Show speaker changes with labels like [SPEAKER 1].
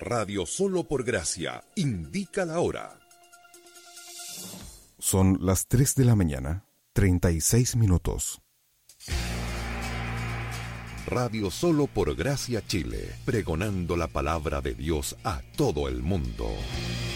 [SPEAKER 1] Radio Solo por Gracia indica la hora.
[SPEAKER 2] Son las 3 de la mañana, 36 minutos.
[SPEAKER 1] Radio Solo por Gracia Chile, pregonando la palabra de Dios a todo el mundo.